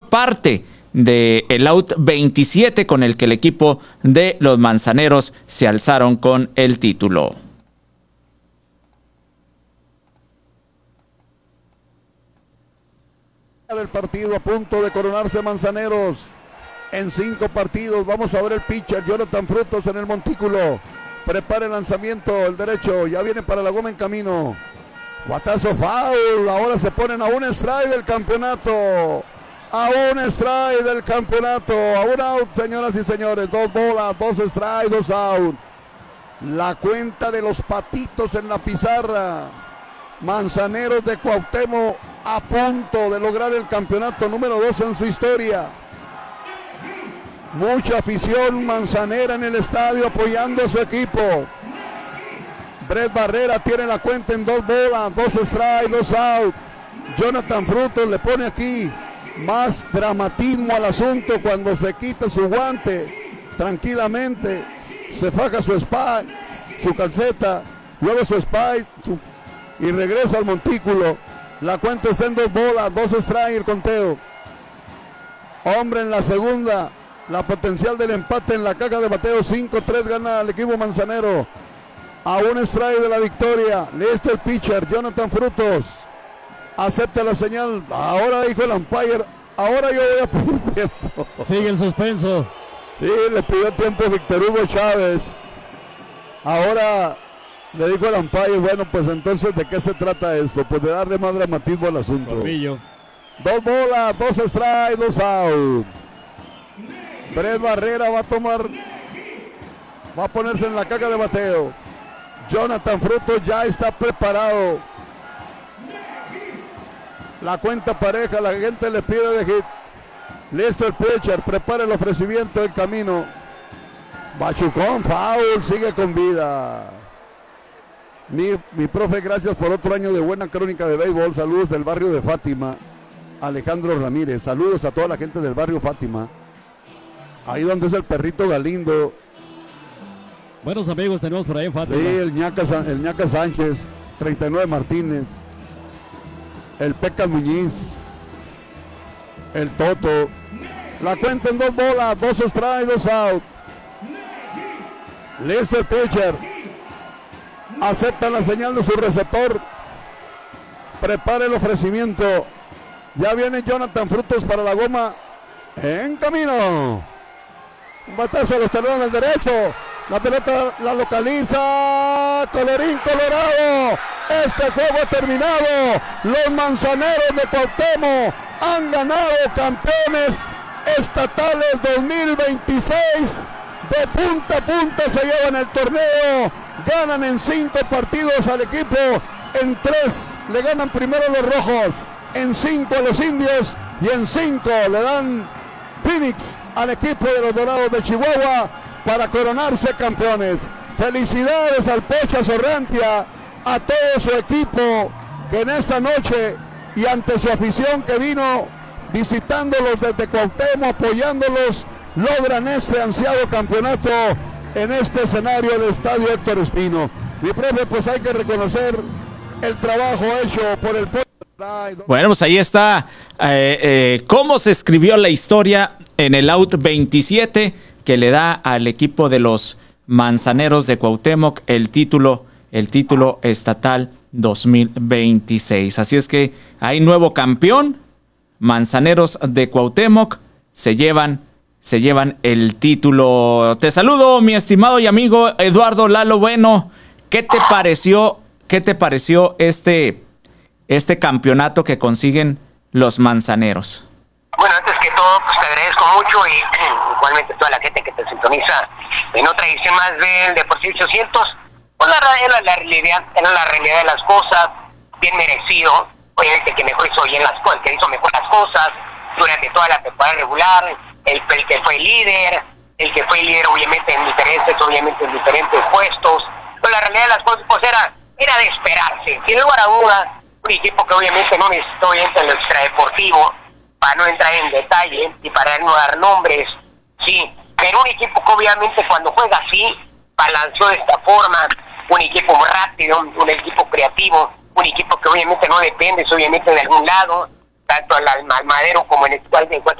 parte del out 27 con el que el equipo de los Manzaneros se alzaron con el título. El partido a punto de coronarse Manzaneros en 5 partidos. Vamos a ver el pitcher Jonathan Frutos en el montículo. Prepara el lanzamiento, el derecho, ya viene para la goma en camino. Guatazo foul, ahora se ponen a un strike del campeonato. A un strike del campeonato, a un out, señoras y señores. 2 bolas, 2 strikes, 2 out. La cuenta de los patitos en la pizarra. Manzaneros de Cuauhtémoc a punto de lograr el campeonato número 2 en su historia. Mucha afición manzanera en el estadio apoyando a su equipo. Brett Barrera tiene la cuenta en 2 bolas, 2 strikes, 2 out. Jonathan Frutos le pone aquí más dramatismo al asunto cuando se quita su guante. Tranquilamente se faja su spike, su calceta, luego su spike y regresa al montículo. La cuenta está en 2 bolas, 2 strikes el conteo. Hombre en la segunda. La potencial del empate en la caja de bateo. 5-3 gana el equipo manzanero. A un strike de la victoria. Listo el pitcher Jonathan Frutos. Acepta la señal. Ahora dijo el umpire. Ahora yo voy a pedir tiempo. Sigue el suspenso. Sí, le pidió tiempo Víctor Hugo Chávez. Ahora le dijo el umpire. Bueno, pues entonces, ¿de qué se trata esto? Pues de darle más dramatismo al asunto. Corbillo. 2 bolas, 2 strikes, 2 out. Brett Barrera va a ponerse en la caja de bateo. Jonathan Frutos ya está preparado. La cuenta pareja, la gente le pide de hit. Listo el pitcher, prepara el ofrecimiento del camino. Bachucón, foul, sigue con vida. Mi profe, gracias por otro año de buena crónica de béisbol. Saludos del barrio de Fátima. Alejandro Ramírez, saludos a toda la gente del barrio Fátima. Ahí donde es el perrito Galindo. Buenos amigos tenemos por ahí en Fátima. Sí, el ñaca Sánchez, 39 Martínez, el Peca Muñiz, el Toto. La cuenta en 2 bolas, 2 strikes, 2 out. Listo el pitcher. Acepta la señal de su receptor. Prepara el ofrecimiento. Ya viene Jonathan Frutos para la goma. En camino. Un batazo a los talones derecho. La pelota la localiza. Colorín colorado. Este juego ha terminado. Los Manzaneros de Cuauhtémoc han ganado campeones estatales 2026. De punta a punta se llevan el torneo. Ganan en 5 partidos al equipo. En 3 le ganan primero a los rojos. En 5 a los indios. Y en 5 le dan Phoenix al equipo de los Dorados de Chihuahua para coronarse campeones. Felicidades al Pocha Sorrantia, a todo su equipo que en esta noche y ante su afición que vino visitándolos desde Cuauhtémoc, apoyándolos, logran este ansiado campeonato en este escenario del Estadio Héctor Espino. Mi profe, pues hay que reconocer el trabajo hecho por el Pocha. Bueno, pues ahí está cómo se escribió la historia en el out 27 que le da al equipo de los Manzaneros de Cuauhtémoc el título estatal 2026. Así es que hay nuevo campeón. Manzaneros de Cuauhtémoc se llevan el título. Te saludo, mi estimado y amigo Eduardo Lalo Bueno. ¿Qué te pareció este campeonato que consiguen los Manzaneros? Bueno, antes que todo, pues te agradezco mucho y igualmente toda la gente que te sintoniza en otra edición más del Deportivo 800. Pues era la realidad de las cosas, bien merecido. Obviamente que mejor hizo bien las cosas, que hizo mejor las cosas durante toda la temporada regular, el que fue líder obviamente en diferentes puestos. Pero la realidad de las cosas pues era de esperarse, sin lugar a dudas. Un equipo que obviamente no necesitó en lo extradeportivo, para no entrar en detalle y para no dar nombres, sí, pero un equipo que obviamente cuando juega así, balanceó de esta forma, un equipo muy rápido, un equipo creativo, un equipo que obviamente no depende, obviamente de algún lado, tanto al Madero como en el cual se encuentra